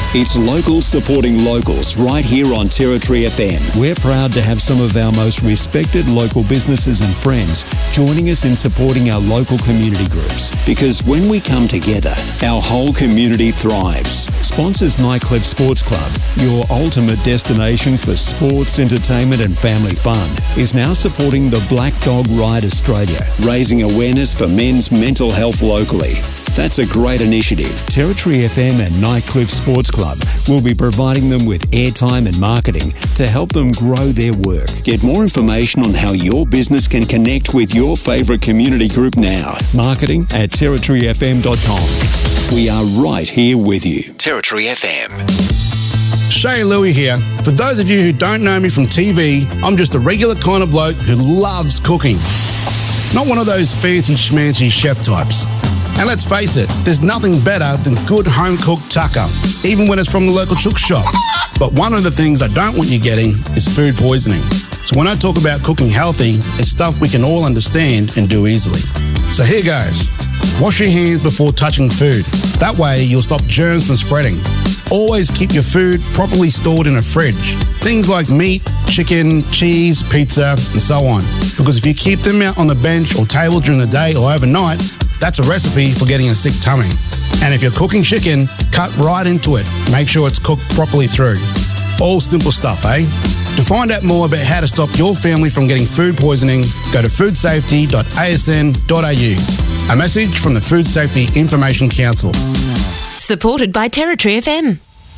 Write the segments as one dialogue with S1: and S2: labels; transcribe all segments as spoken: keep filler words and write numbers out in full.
S1: It's locals supporting locals right here on Territory F M. We're proud to have some of our most respected local businesses and friends joining us in supporting our local community groups. Because when we come together, our whole community thrives. Sponsors Nightcliff Sports Club, your ultimate destination for sports, entertainment and family fun, is now supporting the Black Dog Ride Australia, raising awareness for men's mental health locally. That's a great initiative. Territory F M and Nightcliff Sports Club will be providing them with airtime and marketing to help them grow their work. Get more information on how your business can connect with your favourite community group now. Marketing at territory f m dot com. We are right here with you. Territory F M.
S2: Shay Louie here. For those of you who don't know me from T V, I'm just a regular kind of bloke who loves cooking. Not one of those fancy schmancy chef types. And let's face it, there's nothing better than good home-cooked tucker, even when it's from the local chook shop. But one of the things I don't want you getting is food poisoning. So when I talk about cooking healthy, it's stuff we can all understand and do easily. So here goes. Wash your hands before touching food. That way you'll stop germs from spreading. Always keep your food properly stored in a fridge. Things like meat, chicken, cheese, pizza, and so on. Because if you keep them out on the bench or table during the day or overnight, that's a recipe for getting a sick tummy. And if you're cooking chicken, cut right into it. Make sure it's cooked properly through. All simple stuff, eh? To find out more about how to stop your family from getting food poisoning, go to food safety dot a s n dot a u. A message from the Food Safety Information Council.
S3: Supported by Territory F M.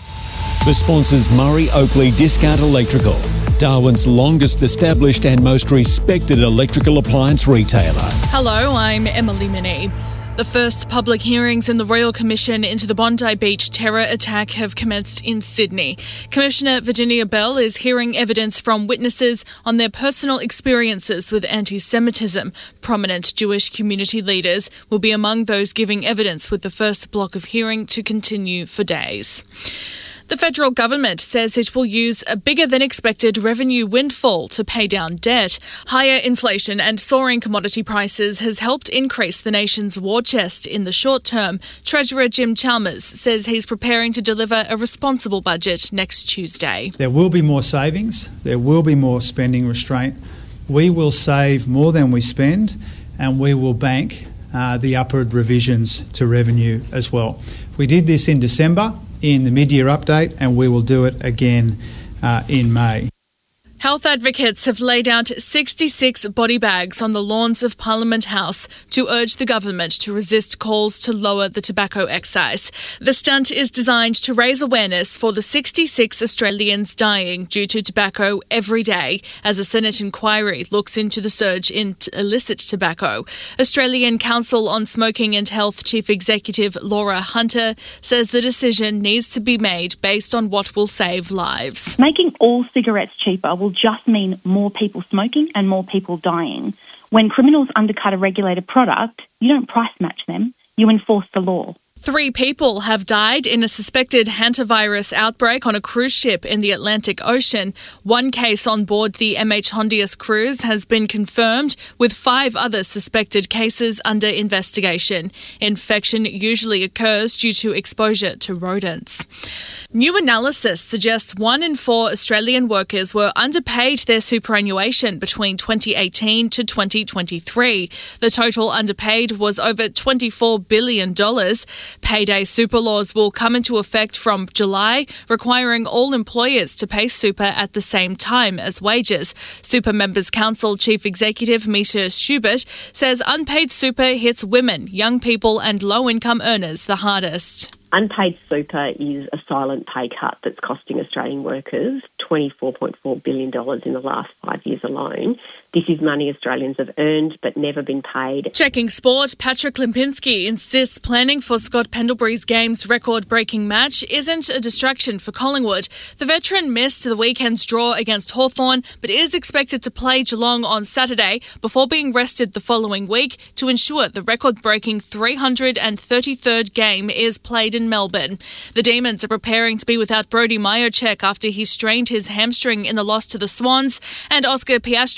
S1: For sponsors Murray Oakley Discount Electrical, Darwin's longest established and most respected electrical appliance retailer.
S4: Hello, I'm Emily Minnie. The first public hearings in the Royal Commission into the Bondi Beach terror attack have commenced in Sydney. Commissioner Virginia Bell is hearing evidence from witnesses on their personal experiences with anti-Semitism. Prominent Jewish community leaders will be among those giving evidence, with the first block of hearing to continue for days. The federal government says it will use a bigger-than-expected revenue windfall to pay down debt. Higher inflation and soaring commodity prices has helped increase the nation's war chest in the short term. Treasurer Jim Chalmers says he's preparing to deliver a responsible budget next Tuesday.
S5: There will be more savings. There will be more spending restraint. We will save more than we spend, and we will bank uh, the upward revisions to revenue as well. We did this in December in the mid-year update, and we will do it again uh, in May.
S4: Health advocates have laid out sixty-six body bags on the lawns of Parliament House to urge the government to resist calls to lower the tobacco excise. The stunt is designed to raise awareness for the sixty-six Australians dying due to tobacco every day, as a Senate inquiry looks into the surge in t- illicit tobacco. Australian Council on Smoking and Health Chief Executive Laura Hunter says the decision needs to be made based on what will save lives.
S6: Making all cigarettes cheaper will just mean more people smoking and more people dying. When criminals undercut a regulated product, you don't price match them, you enforce the law.
S4: Three people have died in a suspected hantavirus outbreak on a cruise ship in the Atlantic Ocean. One case on board the M H Hondius cruise has been confirmed, with five other suspected cases under investigation. Infection usually occurs due to exposure to rodents. New analysis suggests one in four Australian workers were underpaid their superannuation between twenty eighteen to twenty twenty-three. The total underpaid was over twenty-four billion dollars. Payday super laws will come into effect from July, requiring all employers to pay super at the same time as wages. Super Members Council Chief Executive Misha Schubert says unpaid super hits women, young people and low-income earners the hardest.
S7: Unpaid super is a silent pay cut that's costing Australian workers twenty-four point four billion dollars in the last five years alone. This is money Australians have earned but never been paid.
S4: Checking sport, Patrick Lipinski insists planning for Scott Pendlebury's game's record-breaking match isn't a distraction for Collingwood. The veteran missed the weekend's draw against Hawthorn, but is expected to play Geelong on Saturday before being rested the following week to ensure the record-breaking three hundred thirty-third game is played in Melbourne. The Demons are preparing to be without Brody Majocek after he strained his hamstring in the loss to the Swans, and Oscar Piastri has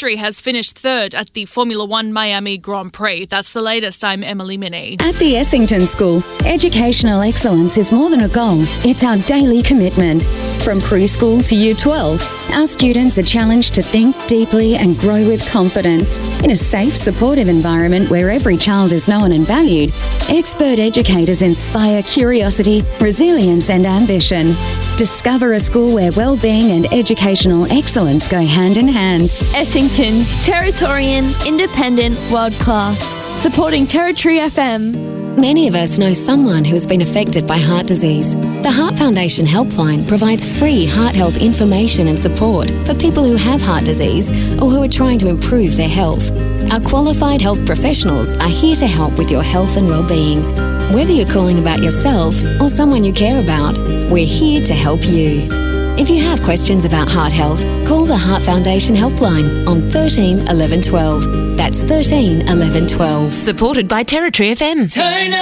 S4: finished third at the Formula One Miami Grand Prix. That's the latest. I'm Emily Minney.
S8: At the Essington School, educational excellence is more than a goal. It's our daily commitment. From preschool to year twelve, our students are challenged to think deeply and grow with confidence. In a safe, supportive environment where every child is known and valued, expert educators inspire curiosity, resilience and ambition. Discover a school where well-being and educational excellence go hand in hand.
S9: Essington, Territorian, independent, world-class. Supporting Territory F M.
S8: Many of us know someone who has been affected by heart disease. The Heart Foundation Helpline provides free heart health information and support for people who have heart disease or who are trying to improve their health. Our qualified health professionals are here to help with your health and well-being. Whether you're calling about yourself or someone you care about, we're here to help you. If you have questions about heart health, call the Heart Foundation Helpline on thirteen eleven twelve. That's thirteen eleven twelve.
S3: Supported by Territory F M.
S9: Turn